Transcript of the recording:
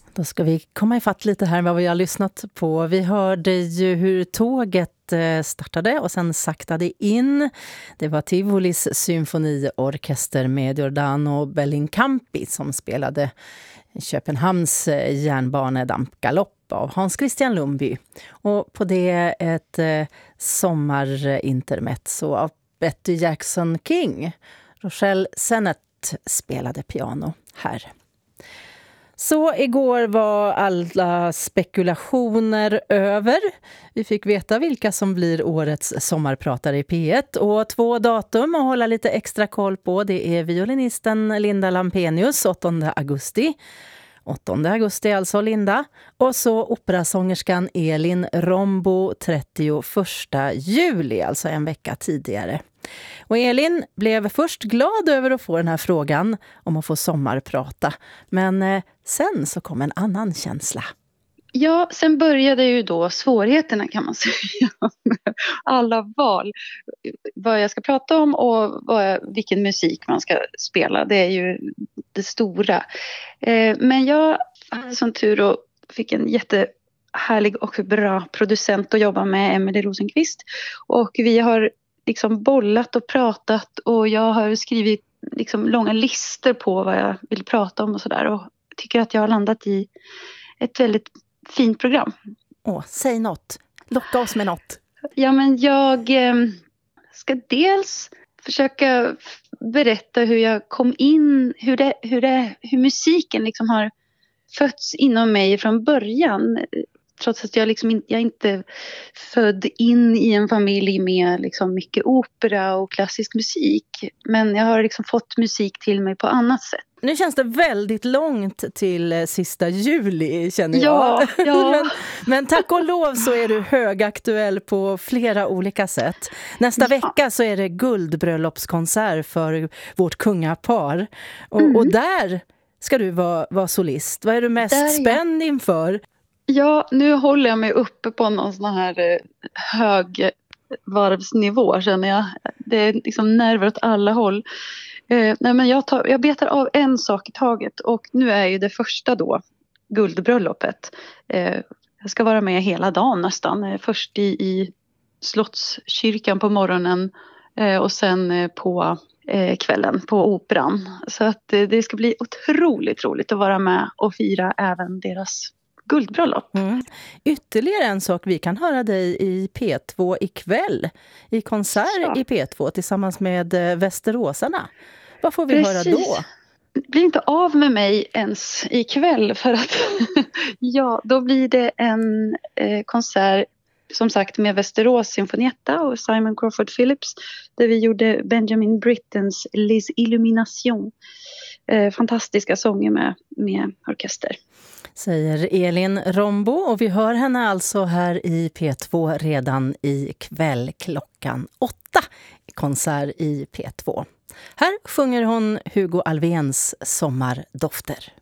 Då ska vi komma ifatt lite här vad vi har lyssnat på. Vi hörde ju hur tåget startade och sen saktade in. Det var Tivolis symfoniorkester med Giordano Bellincampi som spelade Köpenhamns järnbanedampgalopp av Hans Christian Lundby. Och på det ett sommarintermezzo av Betty Jackson King. Rochelle Sennett spelade piano här. Så igår var alla spekulationer över. Vi fick veta vilka som blir årets sommarpratare i P1. Och 2 datum att hålla lite extra koll på. Det är violinisten Linda Lampenius, 8 augusti. 8 augusti alltså Linda. Och så operasångerskan Elin Rombo 31 juli, alltså en vecka tidigare. Och Elin blev först glad över att få den här frågan om att få sommarprata. Men sen så kom en annan känsla. Ja, sen började ju då svårigheterna kan man säga. Alla val. Vad jag ska prata om och vilken musik man ska spela. Det är ju det stora. Men jag hade sån tur och fick en jättehärlig och bra producent att jobba med, Emelie Rosenqvist. Och vi har liksom bollat och pratat och jag har skrivit liksom långa listor på vad jag vill prata om och sådär. Och tycker att jag har landat i ett väldigt fint program. Säg något. Locka oss med något. Ja, men jag ska dels försöka berätta hur jag kom in, hur musiken liksom har fötts inom mig från början. Trots att jag inte född in i en familj med liksom mycket opera och klassisk musik. Men jag har liksom fått musik till mig på annat sätt. Nu känns det väldigt långt till sista juli, känner jag. Ja. men tack och lov så är du högaktuell på flera olika sätt. Nästa vecka så är det guldbröllopskonsert för vårt kungapar. Och där ska du vara solist. Vad är du mest spänd inför? Ja, nu håller jag mig uppe på någon sån här hög varvsnivå, känner jag. Det är liksom nerver åt alla håll. Nej, men jag betar av en sak i taget. Och nu är ju det första då, guldbröllopet. Jag ska vara med hela dagen nästan. Först i Slottskyrkan på morgonen och sen på kvällen på operan. Så att det ska bli otroligt roligt att vara med och fira även deras guldbröllop. Ytterligare en sak, vi kan höra dig i P2 ikväll i konsert i P2 tillsammans med Västeråsarna. Vad får vi höra då? Blir inte av med mig ens ikväll för att då blir det en konsert som sagt med Västerås Symfonietta och Simon Crawford Phillips där vi gjorde Benjamin Brittens Les Illuminations. Fantastiska sånger med orkester. Säger Elin Rombo och vi hör henne alltså här i P2 redan i kväll klockan 8. Konsert i P2. Här sjunger hon Hugo Alvéns Sommardofter.